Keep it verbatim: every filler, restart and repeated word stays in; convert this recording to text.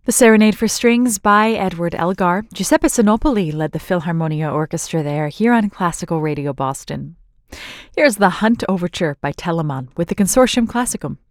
The Serenade for Strings by Edward Elgar. Giuseppe Sinopoli led the Philharmonia Orchestra there, here on Classical Radio Boston. Here's the Hunt Overture by Telemann with the Consortium Classicum.